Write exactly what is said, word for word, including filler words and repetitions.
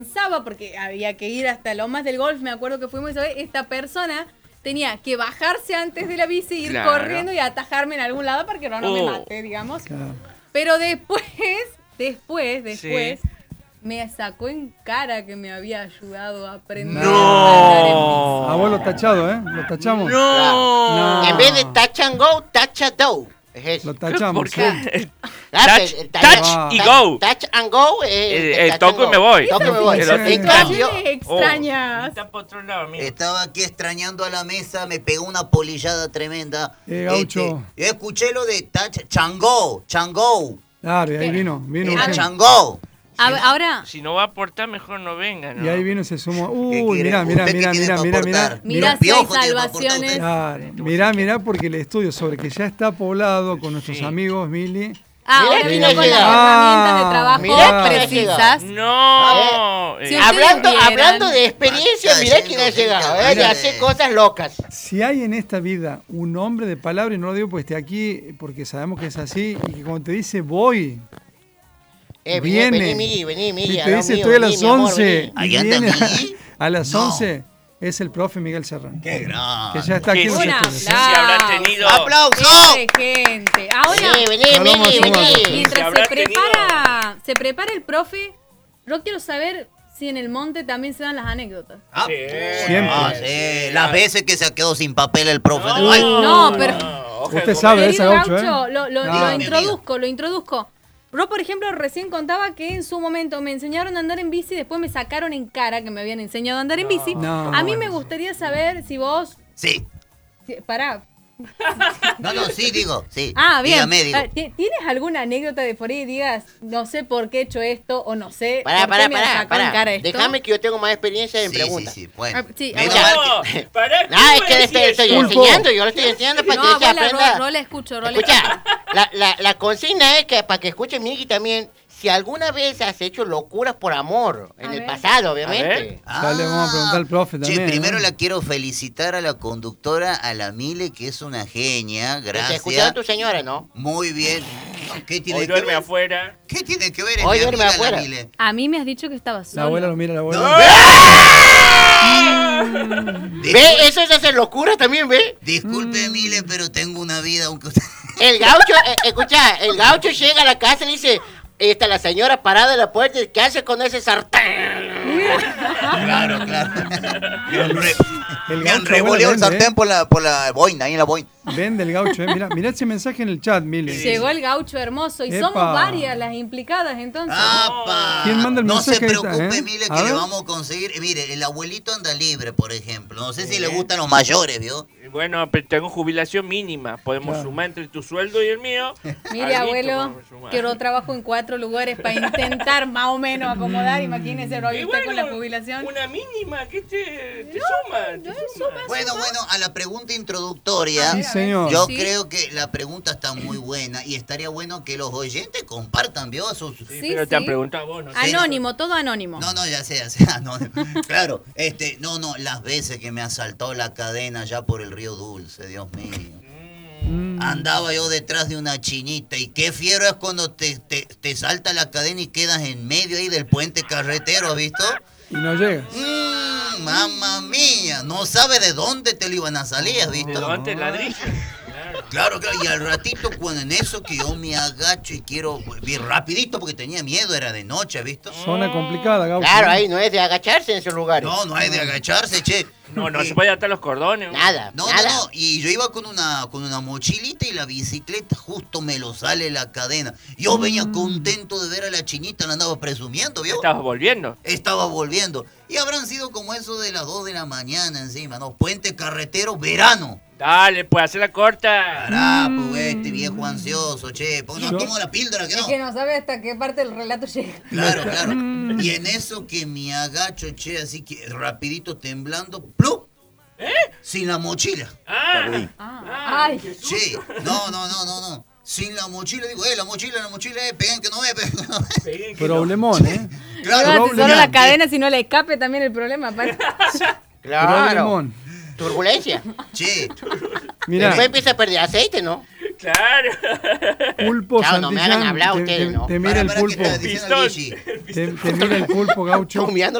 Pensaba, porque había que ir hasta Lomas del Golf, me acuerdo que fuimos esa vez, esta persona tenía que bajarse antes de la bici, ir Claro. corriendo y atajarme en algún lado para que no, no me Oh. mate, digamos. Claro. Pero después, después, después, Sí. me sacó en cara que me había ayudado a aprender No. a andar en bici. A vos lo tachado, ¿eh? Lo tachamos. No. No. En vez de touch and go, touch and do. Es eso. Lo tachamos. ¿Por qué? Ah, Touch, pero el touch Ah. y go. Touch and go es Eh, eh, touch toco and y me go. voy. Toco y me voy. Pero En sí. cambio, Situaciones extrañas. Está por otro lado, amigo. Estaba aquí extrañando a la mesa, me pegó una polillada tremenda. Eh, gaucho. Este, escuché lo de touch, changó, changó. Claro, y ahí vino, vino. Era urgente. changó. A ver, ahora, Si no va a aportar, mejor no venga, ¿no? Y ahí vino y se sumó. ¿Qué Uy, quiere? mirá, mirá, ¿Usted qué mirá, tiene mirá, para mirá, mirá. aportar? mirá Los si hay piojos tiene para aportar salvaciones. usted. Claro, mirá, mirá, porque el estudio sobre que ya está poblado con nuestros Sí. amigos, Mili. Ah, Mirá ahora quién vino ha con las llegado. herramientas de trabajo Mirá quién ha precisas. No. Si eh, usted- hablando, vieran. hablando de experiencia, Está mirá yendo quién ha gente llegado. a ¿eh? De hablar hacer de- cosas locas. Si hay en esta vida un hombre de palabra, y no lo digo porque esté aquí, porque sabemos que es así, y que cuando te dice voy, Eh, vení, viene, vení, Migui, vení, Migui. y al te lado dice mío, estoy a vení, las mi amor, once, vení. y ¿Ahí anda viene Mili? a, a las No. once, es el profe Miguel Serrano. Qué grande. Que ya está aquí que en sí, los Un estudios. sí, sí habrán tenido. ¡Aplauso! ¡Qué gente! Ahora, Vení, vení, No, vamos Migui, a sumar. vení. Si mientras habrá se prepara, se prepara el profe, yo quiero saber si en el monte también se dan las anécdotas. Ah, Sí. Siempre. ah, sí. Las veces que se quedó sin papel el profe. No, Ay, No, pero- ojo, Usted como- sabe Querido esa, Gaucho, Gaucho, ¿eh? lo, lo- No. lo introduzco, lo introduzco. Yo, por ejemplo, recién contaba que en su momento me enseñaron a andar en bici, después me sacaron en cara que me habían enseñado a andar en bici. No. A mí me gustaría saber si vos... sí. si- Pará. No, no, sí, digo, sí. Ah, bien. Dígame, digo. Ah, ¿ti- ¿Tienes alguna anécdota de por ahí digas, no sé por qué he hecho esto o no sé Pará, por pará, qué me han pará, sacado en cara pará. esto? Déjame que yo tengo más experiencia en Sí, preguntas. sí, sí, bueno. Ah, sí, Menos a ver. mal que- No, pará, No, es ¿cómo que le decís estoy, estoy eso? Pulpo. enseñando, yo le estoy enseñando para No, que ella abuela, aprenda. Ro, Ro la escucho, Ro la Escucha, escucho. la, la, la consigna es que para que escuche Miki también, si alguna vez has hecho locuras por amor, en A el ver. pasado, A ver. obviamente. Ya le vamos a preguntar al profe Che, también, primero ¿no? la quiero felicitar a la conductora, a la Mile, que es una genia. Te Gracias. escuchaba tu señora, ¿no? Muy bien. ¿Qué tiene Hoy que duerme ver? afuera. ¿Qué tiene que ver? Es Hoy mi duerme amiga, afuera. la Mile. A mí me has dicho que estaba solo. La abuela lo mira, la abuela. No, ¿Ve? Disculpe, Eso es hacer locura también, ¿ve? disculpe, Mm. Mile, pero tengo una vida, aunque usted... El gaucho, eh, escucha, el gaucho llega a la casa y le dice, está la señora parada en la puerta, ¿qué hace con ese sartén? Claro, claro. Me han, re- El me han gaucho, revoleado abuela, el vende, sartén por la, por la boina, ahí en la boina. Vende el Gaucho, ¿eh? Mirá, mirá ese mensaje en el chat, Mili. Llegó el gaucho hermoso y Epa. somos varias las implicadas entonces. ¡Apa! ¿Quién manda el no mensaje se ahí está, preocupe, eh? Mile, A que le ver. vamos a conseguir. Mire, el abuelito anda libre, por ejemplo. No sé si le gustan los mayores, ¿vio? Bueno, pero tengo jubilación mínima. Podemos Claro. sumar entre tu sueldo y el mío. Mire, Alguito abuelo, podemos sumar. que yo trabajo en cuatro lugares para intentar más o menos acomodar. Imagínese, Roy, Y usted con la bueno, jubilación. Una mínima que te, te suma. te no, suma. Bueno, bueno, a la pregunta introductoria. Sí, señor. Yo Sí. creo que la pregunta está muy buena y estaría bueno que los oyentes compartan, ¿vio? A sus... Sí, Sí, pero te han sí. preguntado vos, ¿no? Anónimo, todo anónimo. No, no, ya sé, ya sé. No, no. Claro, este, no, no, las veces que me asaltó la cadena ya por el Río Dulce, Dios mío. Mm. Andaba yo detrás de una chinita y qué fiero es cuando te, te, te salta la cadena y quedas en medio ahí del puente carretero, ¿has visto? Y no llega. Mmm, mamma mía, no sabe de dónde te lo iban a salir, ¿has ¿De visto? dónde ladrillo? Claro. Claro, claro, y al ratito cuando en eso que yo me agacho y quiero ir rapidito porque tenía miedo, era de noche, ¿has visto? Zona complicada, Gaucho. Claro, ahí no es de agacharse en esos lugares. No, no hay de agacharse, che. No, no Y- se puede atar los cordones. Nada, No, nada. no, no, y yo iba con una, con una mochilita y la bicicleta justo me lo sale la cadena. Yo venía contento de ver a la chinita, la andaba presumiendo, ¿vio? Estabas volviendo. Estaba volviendo. Y habrán sido como eso de las dos de la mañana encima, ¿no? Puente carretero, verano. Dale, pues, hacer la corta. Pará, pues, este viejo ansioso, che. Pues no Yo- tomo la píldora, que Es no. que no sabe hasta qué parte del relato llega. Claro, claro. Y en eso que me agacho, che, así que rapidito temblando, ¡plum! ¿Eh? Sin la mochila. Ah, Ah, ay. qué susto. Che, no, no, no, no, no. Sin la mochila, digo, eh, la mochila, la mochila, eh, peguen que no ve, peguen que no ve. Peguen que Problemón, ¿eh? Claro, No, si solo la Problemón. cadena, si no le escape también el problema. pa- Claro. Problemón. Turbulencia. Che, Mirá, Después empieza a perder aceite, ¿no? Claro. Pulpo Chao, no me Santillán, hagan hablar te, ustedes, te- ¿no? te mira Para, el para, ¿qué pulpo. está diciendo el Pistón. Guille? Te, te mira el pulpo, Gaucho. Humeando